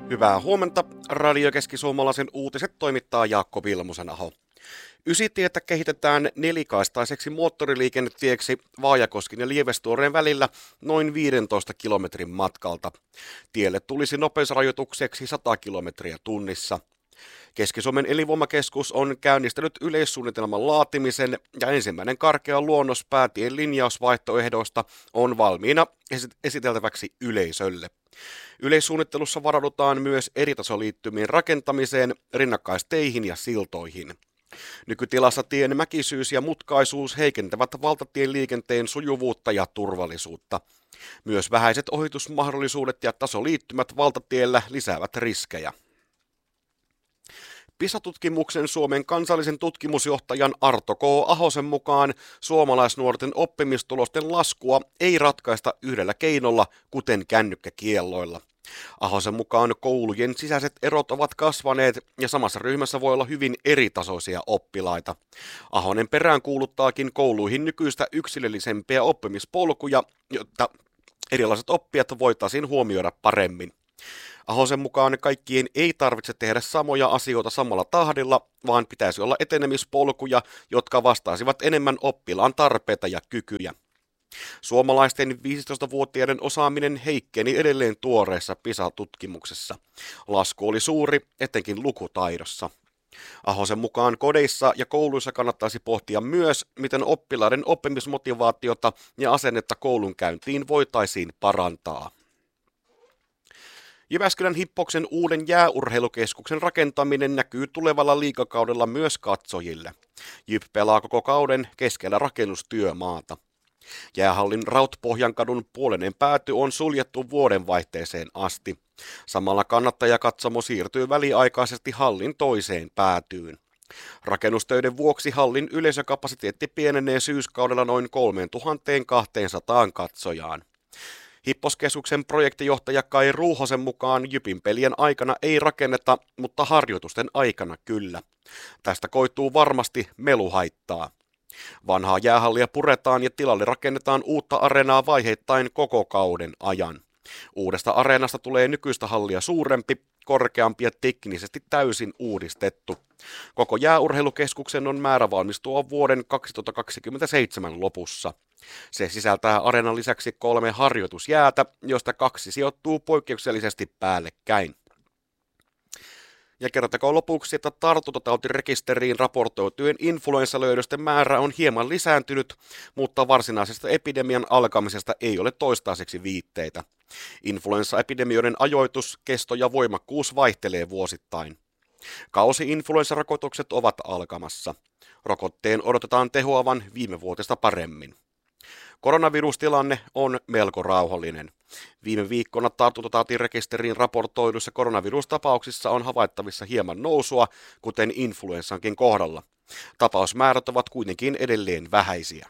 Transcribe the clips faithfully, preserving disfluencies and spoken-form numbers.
Hyvää huomenta. Radio Keski-Suomalaisen uutiset toimittaa Jaakko Vilmusen-aho. Ysitietä kehitetään nelikaistaiseksi moottoriliikennetieksi Vaajakosken ja Lievestuoreen välillä noin viidentoista kilometrin matkalta. Tielle tulisi nopeusrajoitukseksi sata kilometriä tunnissa. Keski-Suomen elinvoimakeskus on käynnistänyt yleissuunnitelman laatimisen ja ensimmäinen karkea luonnos päätien linjausvaihtoehdoista on valmiina esiteltäväksi yleisölle. Yleissuunnittelussa varaudutaan myös eritasoliittymien rakentamiseen, rinnakkaisteihin ja siltoihin. Nykytilassa tien mäkisyys ja mutkaisuus heikentävät valtatien liikenteen sujuvuutta ja turvallisuutta. Myös vähäiset ohitusmahdollisuudet ja tasoliittymät valtatiellä lisäävät riskejä. PISA-tutkimuksen Suomen kansallisen tutkimusjohtajan Arto K. Ahosen mukaan suomalaisnuorten oppimistulosten laskua ei ratkaista yhdellä keinolla, kuten kännykkäkielloilla. Ahosen mukaan koulujen sisäiset erot ovat kasvaneet ja samassa ryhmässä voi olla hyvin eritasoisia oppilaita. Ahonen peräänkuuluttaakin kouluihin nykyistä yksilöllisempiä oppimispolkuja, jotta erilaiset oppijat voitaisiin huomioida paremmin. Ahosen mukaan kaikkien ei tarvitse tehdä samoja asioita samalla tahdilla, vaan pitäisi olla etenemispolkuja, jotka vastaisivat enemmän oppilaan tarpeita ja kykyjä. Suomalaisten viisitoistavuotiaiden osaaminen heikkeni edelleen tuoreessa PISA-tutkimuksessa. Lasku oli suuri, etenkin lukutaidossa. Ahosen mukaan kodeissa ja kouluissa kannattaisi pohtia myös, miten oppilaiden oppimismotivaatiota ja asennetta koulunkäyntiin voitaisiin parantaa. Jyväskylän Hippoksen uuden jääurheilukeskuksen rakentaminen näkyy tulevalla liigakaudella myös katsojille. Jyp pelaa koko kauden keskellä rakennustyömaata. Jäähallin Rautpohjankadun puolinen pääty on suljettu vuodenvaihteeseen asti. Samalla kannattajakatsomo siirtyy väliaikaisesti hallin toiseen päätyyn. Rakennustöiden vuoksi hallin yleisökapasiteetti pienenee syyskaudella noin kolmetuhattakaksisataa katsojaan. Hipposkeskuksen projektijohtaja Kai Ruuhosen mukaan Jypin pelien aikana ei rakenneta, mutta harjoitusten aikana kyllä. Tästä koituu varmasti meluhaittaa. Vanhaa jäähallia puretaan ja tilalle rakennetaan uutta areenaa vaiheittain koko kauden ajan. Uudesta areenasta tulee nykyistä hallia suurempi, korkeampi ja teknisesti täysin uudistettu. Koko jääurheilukeskuksen on määrä valmistua vuoden kaksituhattakaksikymmentäseitsemän lopussa. Se sisältää areenan lisäksi kolme harjoitusjäätä, joista kaksi sijoittuu poikkeuksellisesti päällekkäin. Ja kerrottakoon lopuksi, että tartuntatautirekisteriin raportoitujen influenssalöydösten määrä on hieman lisääntynyt, mutta varsinaisesta epidemian alkamisesta ei ole toistaiseksi viitteitä. Influenssaepidemioiden ajoitus, kesto ja voimakkuus vaihtelee vuosittain. Kausi-influenssarokotukset ovat alkamassa. Rokotteen odotetaan tehoavan viime vuotesta paremmin. Koronavirustilanne on melko rauhallinen. Viime viikkona tartuntatautirekisteriin raportoiduissa koronavirustapauksissa on havaittavissa hieman nousua, kuten influenssankin kohdalla. Tapausmäärät ovat kuitenkin edelleen vähäisiä.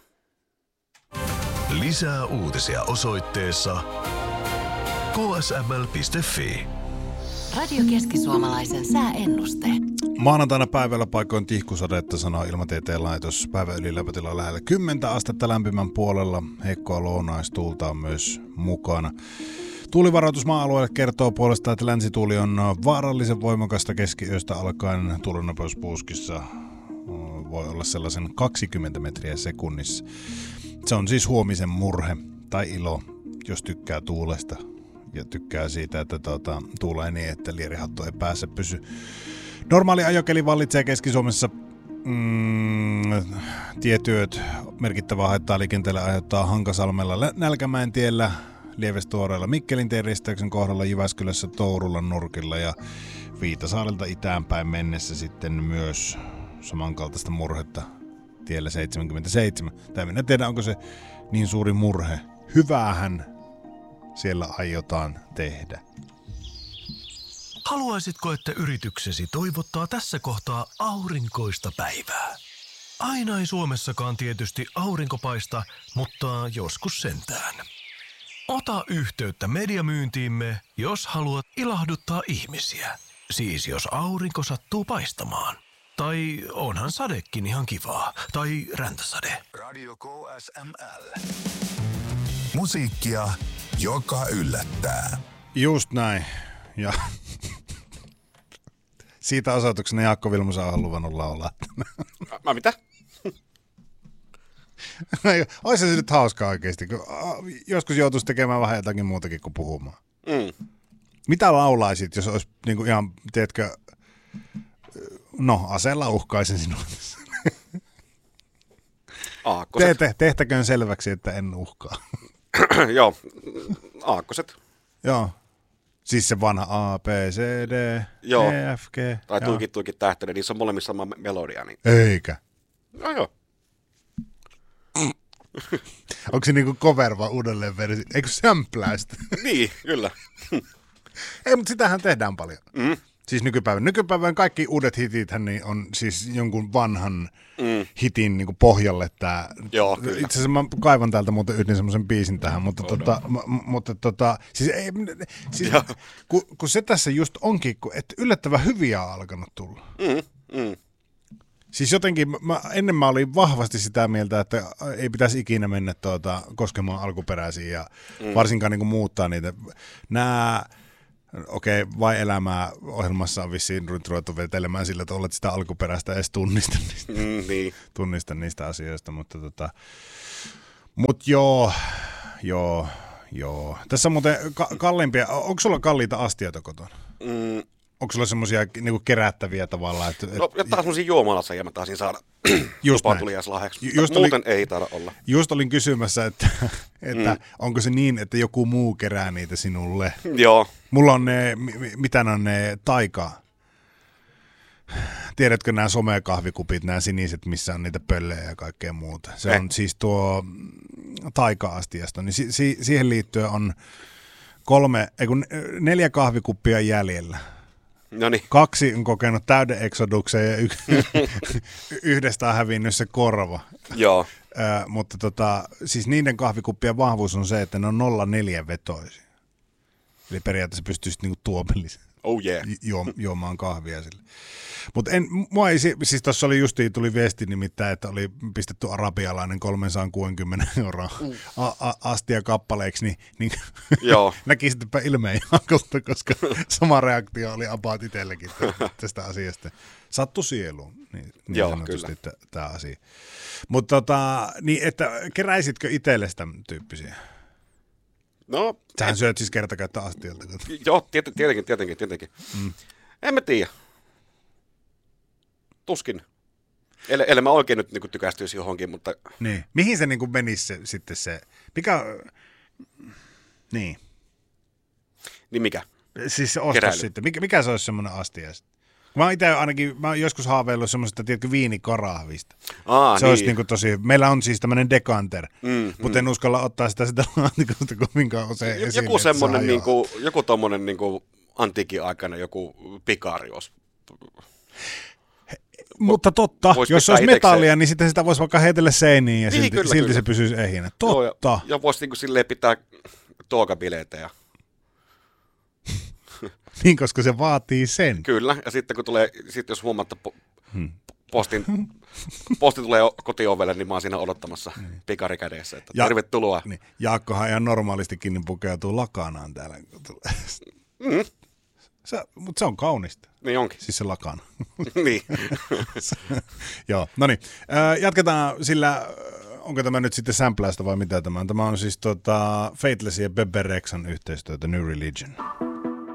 Lisää uutisia osoitteessa k s m l piste f i. Radio Keski-Suomalaisen sääennuste. Maanantaina päivällä paikoin tihkusadetta, sanoo Ilmatieteen laitos. Päivän ylilämpötila on lähellä kymmentä astetta lämpimän puolella. Heikkoa lounaistuulta on myös mukana. Tuulivaroitus maa-alueelle kertoo puolestaan, että länsituuli on vaarallisen voimakasta keskiyöstä alkaen. Tuulinopeus puuskissa voi olla sellaisen kaksikymmentä metriä sekunnissa. Se on siis huomisen murhe tai ilo, jos tykkää tuulesta. Ja tykkää siitä, että tuota, tuulee niin, että lierihattu ei pääse pysy. Normaali ajokeli vallitsee Keski-Suomessa. Mm, tietyöt merkittävää haittaa liikenteelle aiheuttaa Hankasalmella, Nälkämäen tiellä, Lievestuoreella, Mikkelin tien risteyksen kohdalla, Jyväskylässä, Tourulan nurkilla ja Viitasaarelta itäänpäin mennessä sitten myös samankaltaista murhetta tiellä seitsemänkymmentäseitsemän. Tai minä tiedä, onko se niin suuri murhe. Hyväähän siellä aiotaan tehdä. Haluaisitko, että yrityksesi toivottaa tässä kohtaa aurinkoista päivää? Aina ei Suomessakaan tietysti aurinko paista, mutta joskus sentään. Ota yhteyttä mediamyyntiimme, jos haluat ilahduttaa ihmisiä. Siis jos aurinko sattuu paistamaan. Tai onhan sadekin ihan kivaa. Tai räntäsade. Radio K S M L. Musiikkia, joka yllättää. Just näin. Ja Siitä osoituksena Jaakko Vilmusa on luvannut laulaa. Mä mitä? Olisi se nyt hauskaa oikeasti, kun joskus joutuisi tekemään vähän jotakin muutakin kuin puhumaan. Mm. Mitä laulaisit, jos olisi niin kuin ihan, teetkö, no aseella uhkaisin sinua. Aakkoset. Te, tehtäköön selväksi, että en uhkaa. Joo, aakkoset. Joo. Siis se vanha A, B, C, D, Joo. E, F, G. Tai tuikit tuikit tähtöinen, niissä on molemmissa sama melodia. Niin. Eikä. No joo. Onko se niinku cover vai uudelleen versio? Eikö sämpläistä? Niin, kyllä. Ei, mutta sitähän tehdään paljon. Mm. Siis nykypäivän. Nykypäivän kaikki uudet hitithän niin on siis jonkun vanhan mm. hitin niin kuin pohjalle tää. Joo, kyllä. Itse asiassa mä kaivan täältä muuten yhden semmoisen biisin tähän, mutta, oh, tota, no. m- mutta tota, siis, ei, siis kun, kun se tässä just onkin, kun, että yllättävän hyviä on alkanut tulla. Mm, mm. Siis jotenkin, mä, ennen mä olin vahvasti sitä mieltä, että ei pitäisi ikinä mennä tuota, koskemaan alkuperäisiä ja mm. varsinkaan niin kuin muuttaa niitä. Nämä, okei, okay, vai elämää ohjelmassa on vissiin ruvettu vetelemään sillä, että olet sitä alkuperäistä edes tunnista niistä, Mm, niin. tunnista niistä asioista, mutta tota, mut joo, joo, joo. Tässä on muuten ka- kalliimpia, onko sulla kalliita astioita kotona? Mm. Onko sulla semmoisia niinku kerättäviä tavallaan? Että, No, ja taas semmosia juomalaseja mä taisin saada lupatuliaislahjaksi, Just muuten oli, ei taida olla. Just olin kysymässä, että, että Mm. onko se niin, että joku muu kerää niitä sinulle. Joo. Mulla on ne, mi- mitä ne on ne taikaa. Tiedätkö nämä somekahvikupit, nämä siniset, missä on niitä pöllejä ja kaikkea muuta. Se Eh. on siis tuo taika-astiasta. Niin si- si- siihen liittyen on kolme, ei kun neljä kahvikuppia jäljellä. Noniin. Kaksi on kokenut täyden eksoduksen ja y- yhdestä on hävinnyt se korva. Joo. Ö, mutta tota, siis niiden kahvikuppien vahvuus on se, että ne on nolla neljä vetoisia. Eli periaatteessa pystyisit niinku tuopillisen Oh yeah. juo- juomaan kahvia sille. Mutta en, mua ei, siis tuossa oli justiin, tuli viesti nimittäin, että oli pistetty arabialainen kolmesataakuusikymmentä euroa mm. a- a- astia kappaleeksi, niin, niin Joo. näki sittenpä ilmeen Jaakolta, koska sama reaktio oli about itsellekin tästä asiasta. Sattu sieluun, niin, niin Joo, sanotusti kyllä. tämä asia. Mutta tota, niin, että keräisitkö itsellesi tämän tyyppisiä? No, Sähän et, syöt siis kertakäyttöastialta. joo, tiet, tietenkin, tietenkin, tietenkin. Mm. En mä tiedä. Tuskin. Ele, ele mä oikein nyt niin tykästyisi johonkin, mutta Niin. Mihin se niin kuin menisi se, sitten se, mikä, niin, niin mikä? siis se ostos Keräily. sitten, mikä, mikä se olisi semmoinen astia sitten? Mä oon itse ainakin, mä oon joskus haaveillut semmoisesta, tiedätkö, viinikarahvista. Aa, Se niin. olisi niin kuin tosi, meillä on siis tämmöinen dekanter, Mm, mutta en uskalla ottaa sitä sitä laatikosta kovinkaan usein J- esille. joku että saa semmonen, jo- niinku, joku tommonen niinku antiikin aikana joku pikarios. Mutta totta, vois jos se pitää olisi metallia, itekseen. niin sitten sitä voisi vaikka heitellä seiniin ja Niin, silti, kyllä, silti kyllä. se pysyisi ehinä. Joo, Totta. ja, ja voisi niinku silleen pitää tuokabileitä ja Niin, koska se vaatii sen. kyllä. Ja sitten kun tulee, sit jos huomaat, että po, Hmm. postin, posti tulee o- kotiovelle, niin mä oon siinä odottamassa pikari kädessä. Että Ja- tervetuloa. Niin, Jaakkohan ihan normaalistikin niin pukeutuu lakanaan täällä. kun tulee. Mm, Se, mutta se on kaunista, niin onkin. siis se lakana. niin. Joo, no niin. Äh, jatketaan sillä, äh, onko tämä nyt sitten sampläistä vai mitä tämä on? Tämä on siis tota, Fateless ja Bebe Rexhan yhteistyötä New Religion.